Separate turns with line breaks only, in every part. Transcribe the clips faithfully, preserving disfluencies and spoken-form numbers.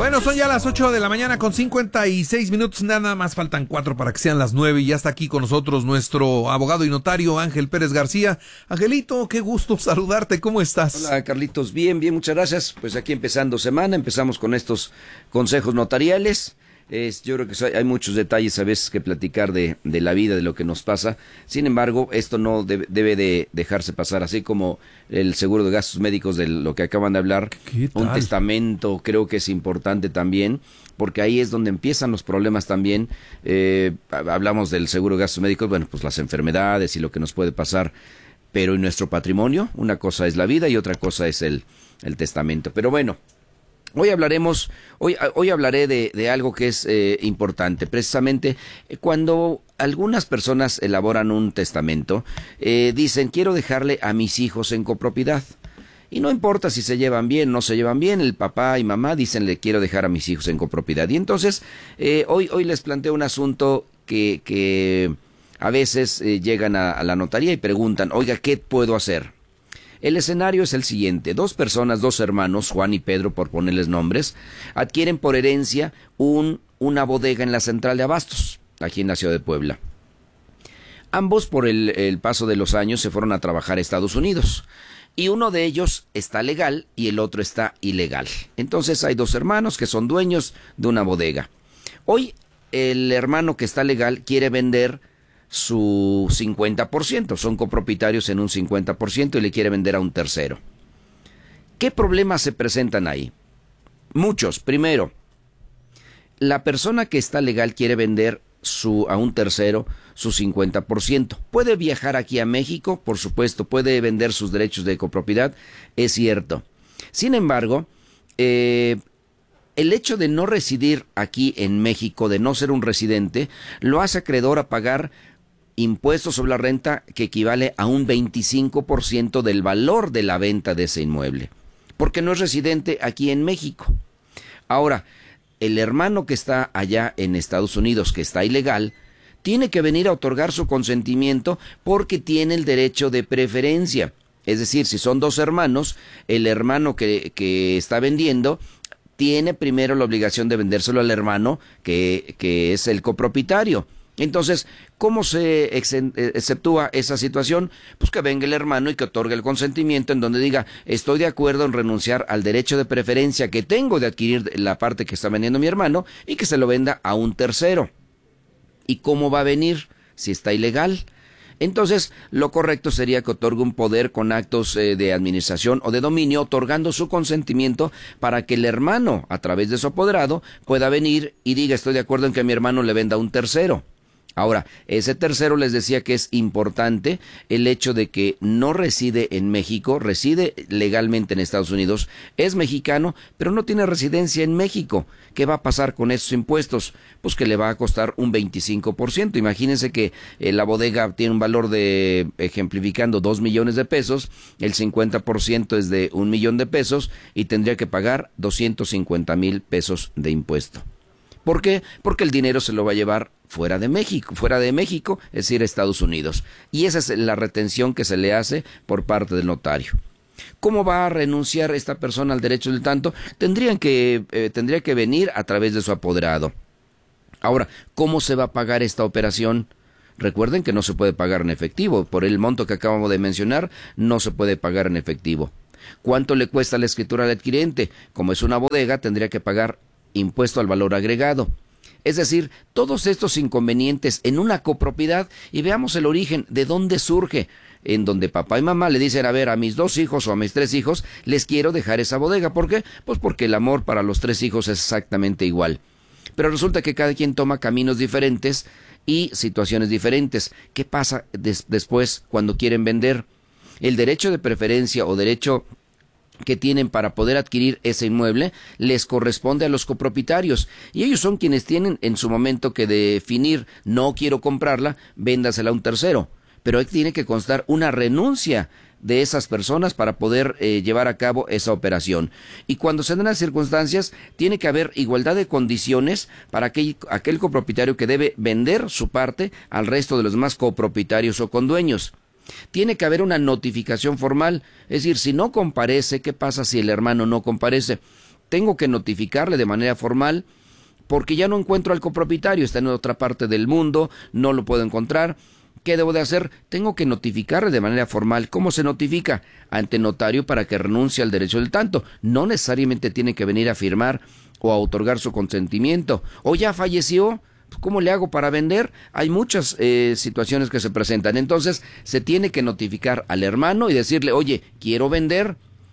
Bueno, son ya las ocho de la mañana con cincuenta y seis minutos, nada más faltan cuatro para que sean las nueve y ya está aquí con nosotros nuestro abogado y notario Ángel Pérez García. Angelito, qué gusto saludarte, ¿cómo estás?
Hola Carlitos, bien, bien, muchas gracias. Pues aquí empezando semana, empezamos con estos consejos notariales. Es, yo creo que hay muchos detalles a veces que platicar de, de la vida, de lo que nos pasa. Sin embargo, esto no debe, debe de dejarse pasar, así como el seguro de gastos médicos de lo que acaban de hablar. Un testamento creo que es importante también, porque ahí es donde empiezan los problemas también. Eh, hablamos del seguro de gastos médicos, bueno, pues las enfermedades y lo que nos puede pasar, pero en nuestro patrimonio, una cosa es la vida y otra cosa es el, el testamento. Pero bueno, Hoy hablaremos, hoy, hoy hablaré de, de algo que es eh, importante. Precisamente eh, cuando algunas personas elaboran un testamento, eh, dicen quiero dejarle a mis hijos en copropiedad. Y no importa si se llevan bien, no se llevan bien, el papá y mamá dicen le quiero dejar a mis hijos en copropiedad. Y entonces eh, hoy, hoy les planteo un asunto que, que a veces eh, llegan a, a la notaría y preguntan, oiga, ¿qué puedo hacer? El escenario es el siguiente. Dos personas, dos hermanos, Juan y Pedro, por ponerles nombres, adquieren por herencia un, una bodega en la central de abastos, aquí en la ciudad de Puebla. Ambos, por el, el paso de los años, se fueron a trabajar a Estados Unidos. Y uno de ellos está legal y el otro está ilegal. Entonces hay dos hermanos que son dueños de una bodega. Hoy el hermano que está legal quiere vender su cincuenta por ciento, son copropietarios en un cincuenta por ciento y le quiere vender a un tercero. ¿Qué problemas se presentan ahí? Muchos. Primero, la persona que está legal quiere vender su, a un tercero su cincuenta por ciento. Puede viajar aquí a México, por supuesto, puede vender sus derechos de copropiedad, es cierto. Sin embargo, eh, el hecho de no residir aquí en México, de no ser un residente, lo hace acreedor a pagar impuestos sobre la renta que equivale a un veinticinco por ciento del valor de la venta de ese inmueble, porque no es residente aquí en México. Ahora, el hermano que está allá en Estados Unidos, que está ilegal, tiene que venir a otorgar su consentimiento porque tiene el derecho de preferencia. Es decir, si son dos hermanos, el hermano que, que está vendiendo tiene primero la obligación de vendérselo al hermano que, que es el copropietario. Entonces, ¿cómo se exceptúa esa situación? Pues que venga el hermano y que otorgue el consentimiento en donde diga, estoy de acuerdo en renunciar al derecho de preferencia que tengo de adquirir la parte que está vendiendo mi hermano y que se lo venda a un tercero. ¿Y cómo va a venir si está ilegal? Entonces, lo correcto sería que otorgue un poder con actos eh, de administración o de dominio, otorgando su consentimiento para que el hermano, a través de su apoderado, pueda venir y diga, estoy de acuerdo en que mi hermano le venda a un tercero. Ahora, ese tercero les decía que es importante el hecho de que no reside en México, reside legalmente en Estados Unidos, es mexicano, pero no tiene residencia en México. ¿Qué va a pasar con esos impuestos? Pues que le va a costar un veinticinco por ciento. Imagínense que eh, la bodega tiene un valor de, ejemplificando, dos millones de pesos, el cincuenta por ciento es de un millón de pesos y tendría que pagar doscientos cincuenta mil pesos de impuesto. ¿Por qué? Porque el dinero se lo va a llevar fuera de México, fuera de México, es decir, Estados Unidos. Y esa es la retención que se le hace por parte del notario. ¿Cómo va a renunciar esta persona al derecho del tanto? Tendrían que, eh, tendría que venir a través de su apoderado. Ahora, ¿cómo se va a pagar esta operación? Recuerden que no se puede pagar en efectivo. Por el monto que acabamos de mencionar, no se puede pagar en efectivo. ¿Cuánto le cuesta la escritura al adquirente? Como es una bodega, tendría que pagar impuesto al valor agregado. Es decir, todos estos inconvenientes en una copropiedad, y veamos el origen, de dónde surge, en donde papá y mamá le dicen, a ver, a mis dos hijos o a mis tres hijos, les quiero dejar esa bodega. ¿Por qué? Pues porque el amor para los tres hijos es exactamente igual. Pero resulta que cada quien toma caminos diferentes y situaciones diferentes. ¿Qué pasa des- después cuando quieren vender? El derecho de preferencia o derecho que tienen para poder adquirir ese inmueble les corresponde a los copropietarios y ellos son quienes tienen en su momento que definir, no quiero comprarla, véndasela a un tercero, pero ahí tiene que constar una renuncia de esas personas para poder eh, llevar a cabo esa operación. Y cuando se dan las circunstancias, tiene que haber igualdad de condiciones para aquel, aquel copropietario que debe vender su parte al resto de los demás copropietarios o condueños. Tiene que haber una notificación formal, es decir, si no comparece, ¿qué pasa si el hermano no comparece? tengo que notificarle de manera formal porque ya no encuentro al copropietario, está en otra parte del mundo, no lo puedo encontrar. ¿Qué debo de hacer? Tengo que notificarle de manera formal. ¿Cómo se notifica? Ante notario para que renuncie al derecho del tanto. No necesariamente tiene que venir a firmar o a otorgar su consentimiento. O ya falleció, ¿cómo le hago para vender? Hay muchas eh, situaciones que se presentan. Entonces, se tiene que notificar al hermano y decirle, oye, quiero vender,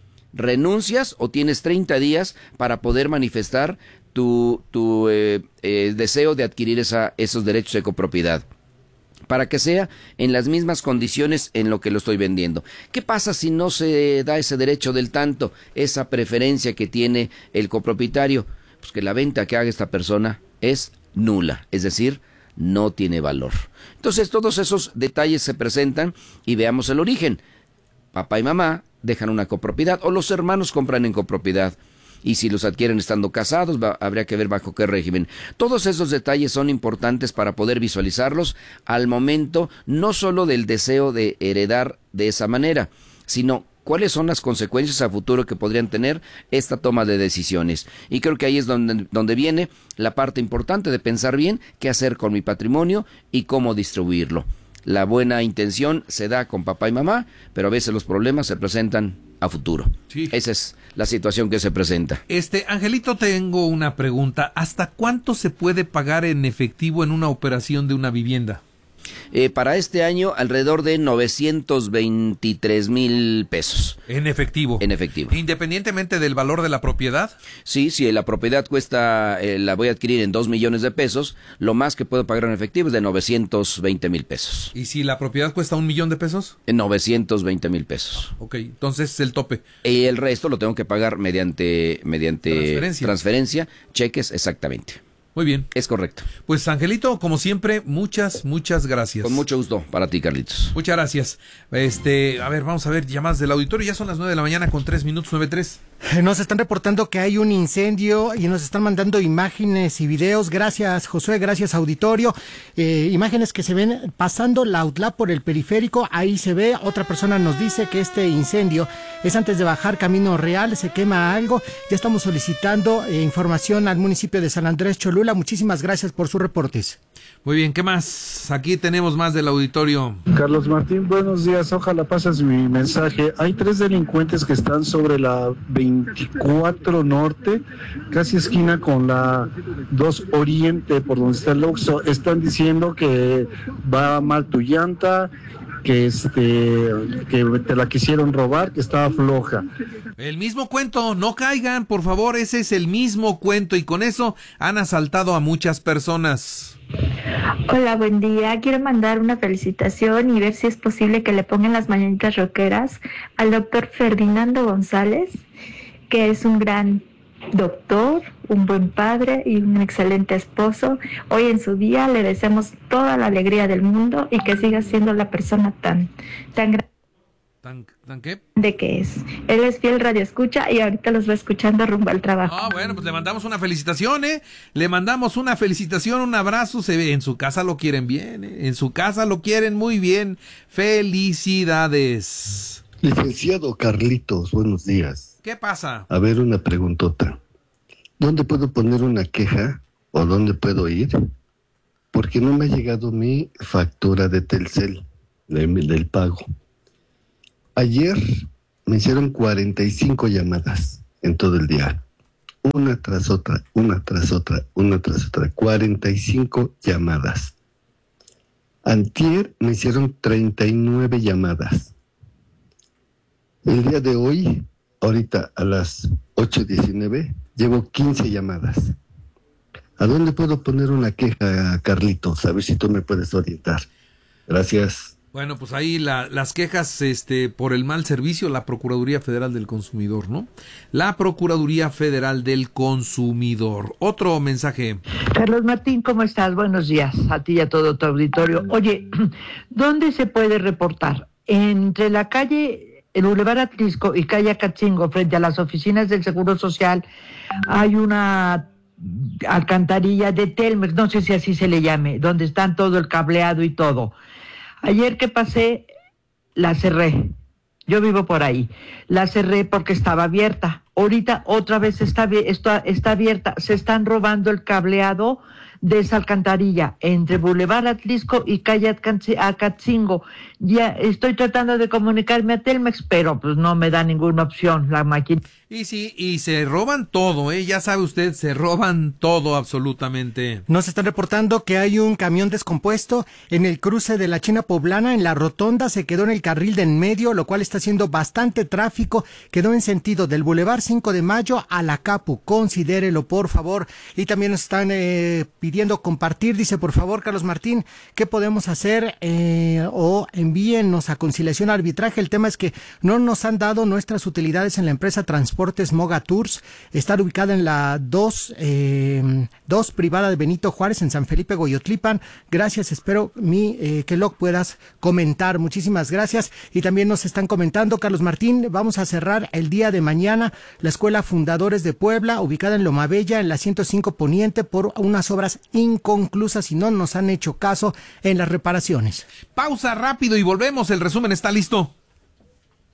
¿renuncias o tienes treinta días para poder manifestar tu, tu eh, eh, deseo de adquirir esa, esos derechos de copropiedad? Para que sea en las mismas condiciones en lo que lo estoy vendiendo. ¿Qué pasa si no se da ese derecho del tanto, esa preferencia que tiene el copropietario? Pues que la venta que haga esta persona es nula, es decir, no tiene valor. Entonces todos esos detalles se presentan y veamos el origen. Papá y mamá dejan una copropiedad o los hermanos compran en copropiedad. Y si los adquieren estando casados, va, habría que ver bajo qué régimen. Todos esos detalles son importantes para poder visualizarlos al momento no solo del deseo de heredar de esa manera, sino cuáles son las consecuencias a futuro que podrían tener esta toma de decisiones. Y creo que ahí es donde, donde viene la parte importante de pensar bien qué hacer con mi patrimonio y cómo distribuirlo. La buena intención se da con papá y mamá, pero a veces los problemas se presentan a futuro. Sí. Esa es la situación que se presenta.
Este, Angelito, tengo una pregunta. ¿Hasta cuánto se puede pagar en efectivo en una operación de una vivienda?
Eh, para este año, alrededor de novecientos veintitrés mil pesos.
¿En efectivo?
En efectivo.
¿Independientemente del valor de la propiedad?
Sí, si la propiedad cuesta, eh, la voy a adquirir en dos millones de pesos, lo más que puedo pagar en efectivo es de novecientos veinte mil pesos.
¿Y si la propiedad cuesta un millón de pesos?
En novecientos veinte mil pesos.
Ok, entonces es el tope.
Y el resto lo tengo que pagar mediante, mediante
transferencia.
transferencia, cheques, exactamente.
Muy bien.
Es correcto.
Pues, Angelito, como siempre, muchas, muchas gracias.
Con mucho gusto para ti, Carlitos.
Muchas gracias. Este, a ver, vamos a ver llamadas del auditorio. Ya son las nueve de la mañana con tres minutos, nueve tres.
Nos están reportando que hay un incendio y nos están mandando imágenes y videos. Gracias, Josué, gracias, auditorio. Eh, imágenes que se ven pasando la UTLAP por el periférico. Ahí se ve. Otra persona nos dice que este incendio es antes de bajar Camino Real. Se quema algo. Ya estamos solicitando eh, información al municipio de San Andrés Cholula. Muchísimas gracias por sus reportes.
Muy bien, ¿qué más? Aquí tenemos más del auditorio.
Carlos Martín, buenos días. Ojalá pases mi mensaje. Hay tres delincuentes que están sobre la veinticuatro Norte, casi esquina con la dos Oriente, por donde está el Oxxo. Están diciendo que va mal tu llanta, que este que te la quisieron robar, que estaba floja.
El mismo cuento, no caigan, por favor, ese es el mismo cuento y con eso han asaltado a muchas personas.
Hola, buen día. Quiero mandar una felicitación y ver si es posible que le pongan las mañanitas rockeras al doctor Ferdinando González, que es un gran doctor, un buen padre y un excelente esposo. Hoy en su día le deseamos toda la alegría del mundo y que siga siendo la persona tan tan grande
¿Tan, tan qué?
de que es. Él es fiel radioescucha y ahorita los va escuchando rumbo al trabajo.
Ah, bueno, pues le mandamos una felicitación, ¿eh? Le mandamos una felicitación, un abrazo. Se ve, en su casa lo quieren bien, ¿eh? En su casa lo quieren muy bien. Felicidades.
Licenciado Carlitos, buenos días.
¿Qué pasa?
A ver, una preguntota. ¿Dónde puedo poner una queja o dónde puedo ir? Porque no me ha llegado mi factura de Telcel, de, del pago. Ayer me hicieron cuarenta y cinco llamadas en todo el día. Una tras otra, una tras otra, una tras otra. cuarenta y cinco llamadas. Antier me hicieron treinta y nueve llamadas. El día de hoy, ahorita a las ocho diecinueve, llevo quince llamadas. ¿A dónde puedo poner una queja, Carlitos? A ver si tú me puedes orientar. Gracias.
Bueno, pues ahí la, las quejas este, por el mal servicio, la Procuraduría Federal del Consumidor, ¿no? La Procuraduría Federal del Consumidor. Otro mensaje.
Carlos Martín, ¿cómo estás? Buenos días a ti y a todo tu auditorio. Oye, ¿dónde se puede reportar? Entre la calle, el Boulevard Atlisco y calle Acatzingo, frente a las oficinas del Seguro Social, hay una alcantarilla de Telmex, no sé si así se le llame, donde están todo el cableado y todo. Ayer que pasé, la cerré Yo vivo por ahí. La cerré porque estaba abierta. Ahorita otra vez está, está, está abierta. Se están robando el cableado de esa alcantarilla entre Boulevard Atlisco y calle Acatzingo. Ya estoy tratando de comunicarme a Telmex, pero pues no me da ninguna opción la máquina.
Y sí, y se roban todo, ¿eh? Ya sabe usted, se roban todo absolutamente.
Nos están reportando que hay un camión descompuesto en el cruce de la China Poblana, en la rotonda, se quedó en el carril de en medio, lo cual está haciendo bastante tráfico, quedó en sentido del Boulevard cinco de Mayo a la Capu, considérelo por favor. Y también nos están eh, pidiendo compartir, dice por favor Carlos Martín, ¿qué podemos hacer? Eh, o envíennos a conciliación arbitraje, el tema es que no nos han dado nuestras utilidades en la empresa Transporte Moga Tours, está ubicada en la dos privada de Benito Juárez en San Felipe Goyotlipan. Gracias, espero mi eh, que lo puedas comentar. Muchísimas gracias. Y también nos están comentando, Carlos Martín, vamos a cerrar el día de mañana la Escuela Fundadores de Puebla, ubicada en Loma Bella, en la ciento cinco Poniente, por unas obras inconclusas y no nos han hecho caso en las reparaciones.
Pausa rápido y volvemos, el resumen está listo.